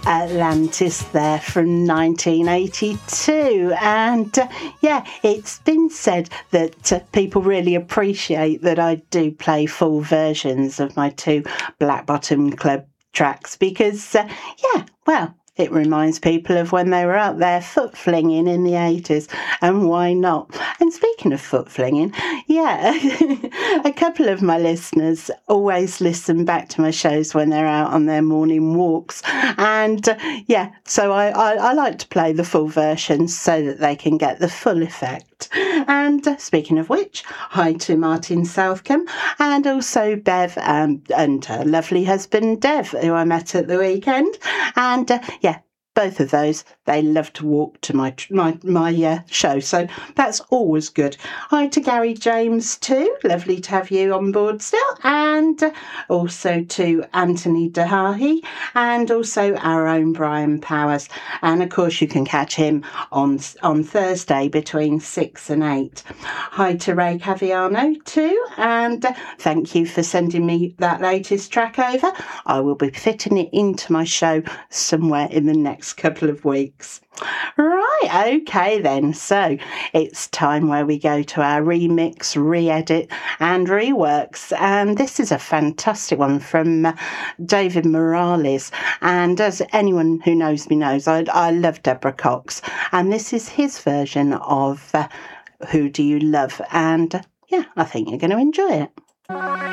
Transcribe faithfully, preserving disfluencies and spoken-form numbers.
Atlantis there from nineteen eighty-two. And uh, yeah, it's been said that uh, people really appreciate that I do play full versions of my two Black Bottom Club tracks because, uh, yeah, well, it reminds people of when they were out there foot flinging in the eighties, and why not? And speaking of foot flinging, yeah, a couple of my listeners always listen back to my shows when they're out on their morning walks. And uh, yeah, so I, I, I like to play the full versions so that they can get the full effect. And uh, speaking of which, hi to Martin Southcombe and also Bev um, and her lovely husband Dev, who I met at the weekend. And uh, yeah, both of those, they love to walk to my my my uh, show, so that's always good. Hi to Gary James too, lovely to have you on board still, and uh, also to Anthony Dehahi, and also our own Brian Powers, and of course you can catch him on on Thursday between six and eight. Hi to Ray Caviano too, and uh, thank you for sending me that latest track over. I will be fitting it into my show somewhere in the next couple of weeks. Right, okay then. So it's time where we go to our remix, re-edit and reworks. And this is a fantastic one from uh, David Morales. And as anyone who knows me knows, I, I love Deborah Cox. And this is his version of uh, Who Do You Love? And uh, yeah, I think you're going to enjoy it.